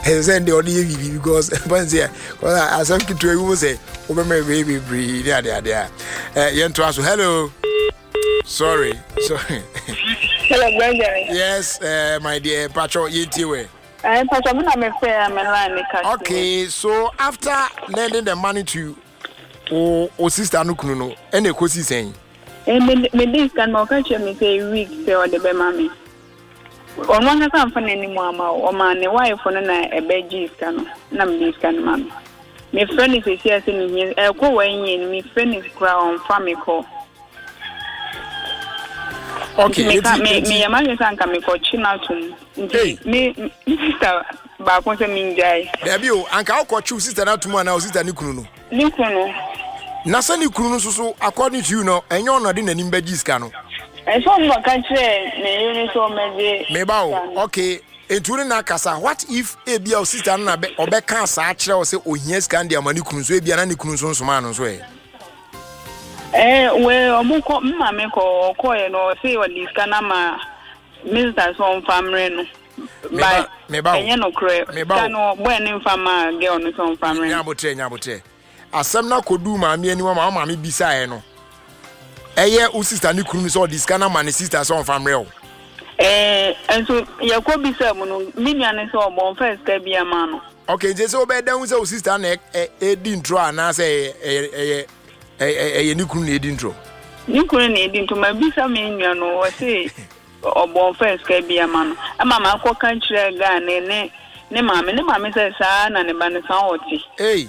and send the audio because once here, I some to you say, over my baby breed. Yeah. Hello. Sorry. Hello, Gregory. Yes, my dear Pacho, Yetiwe. Okay, so after lending the money to O sister Nukuno, and the Kosi saying, this can more catch me say weeks or the Bemami. On one account for any mamma or man, a wife for a bedgy scan, none this can, ma'am. My friend is here in here, a co in me friend is crown famico. Okay, me a man can come for Chinatum. Me, Mr. Bapos and Minjai. There you, Uncle Cochu, sister not to one, our sister Nukuno. Nukuno. Nasa Nukuno, so according to you know, and you're not in an imbedgy scan. I saw my country, Mebao, okay. Etune na kasa, what if e bia o sister na be obeka sa akire o se ohia scan dia mani kunu so e bia na ne kunu so nsoma no so e we omuko mma me ko ye no se o di scan ma minister so family no ba enye no kre no boy ne fama girl no so family nyabotre asem na kodu ma me ani ma me bisa e no eye o sister ne kunu so di scan ma ne sister so family o and so Yakobi said, Minion is all born first, Tabia Mano. Okay, just obey down with sister neck, a dintro, and I say a Nikun dintro. You couldn't need into my bisa minion or say, or born first, Tabia Mano. A mamma, what country a gun, ne mamma says, son, and a banner. Hey,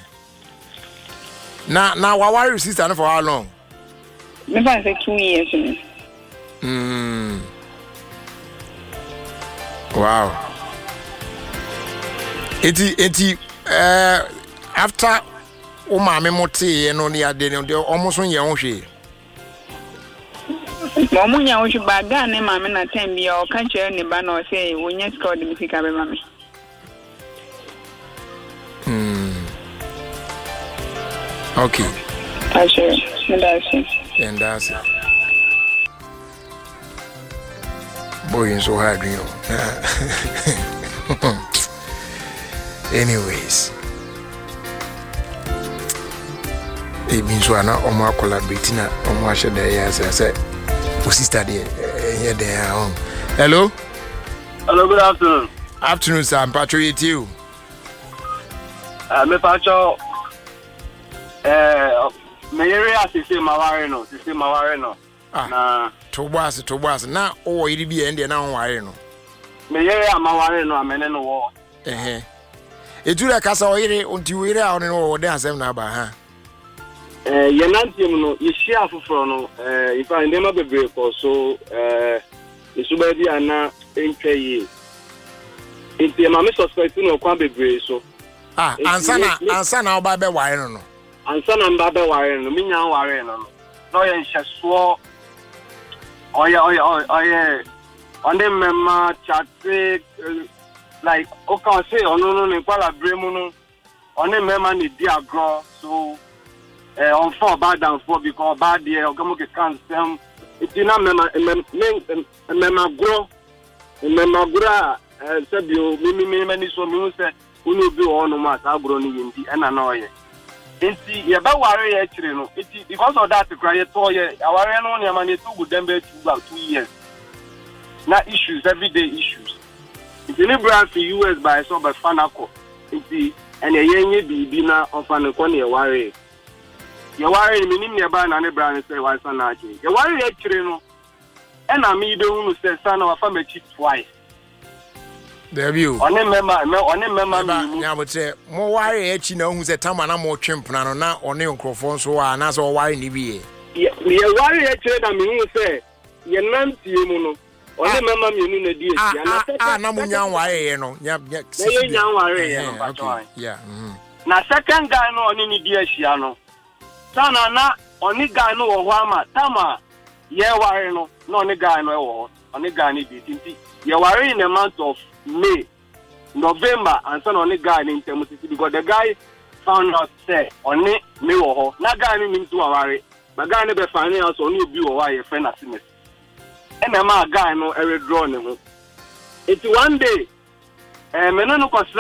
now, why are you sister for how long? If I say 2 years. Wow. Eti after o ma me moti no ni ade no de almost on ye ho hwe. Mo mu nya ho hwe ba ga ne ma me na time bia o kan chere ne ba na o say wonya score de misika be ma me. Okay. Ashe, and that's it. Boy, so hard, you know. Anyways, it means we are not on my collaborating on my show there. As I said, we sister there, here they are home. Hello, good afternoon. Afternoon, sir. I'm Patrick. You? Me Pacho. Me area is Mawareno. Na Tobias na o iri bi ende na ware no me yere amaware no amene no wo etura kasa o iri onti wire a ono no wo de asem na ba ha ye nantium no ye share afoforo no ifa ndema bebre ko so isuba bi ana entwe yi enti ma me suspect no kwa bebre so ansa na oba be ware no ansa na mba be ware no minya ware no no ye nhyeso Oye, on the member chat like okay say no Nepal Bremuno on the member ni diagro so on for bad down for because bad there ogamu ke can them it na member grow sabio mi so mi say unu bi onu ma ta agro ni yindi na na oye enti ye ba ware ye chire no enti because of that cry ye to ye aware no ne ma ne to go dem be 2 years na issues everyday issues enti ni brand for US by so by fanako enti ene ye nye bibi na ofanako ne ye ware ni nim ne ba na ne brand say why sana achi ye ware ye chire no e na mi do hunu say sana wa fa mechi twice. There you. On a member, Nyabotre, mo ware echi na hu se tama na mo twempna no na one nkrofo so a na so ware ni biye. Ye ware echi na me hu se ye nantie mu no. On a member me nu na di echi na mo nya ware ye no. Nya ware ye no ba. Yeah. Na second guy no oni ni di echi ano. Sana na oni guy no wo ho ama tama ye ware no na oni guy no wo. Oni guy ni di tinti. Ye ware in a month of May, November, and son on the guy in Temusisi because the guy found out say on it me or na guy mean to worry, but guy never find out on you be or a friend as him. And a guy no every drawn him. It's one day, and no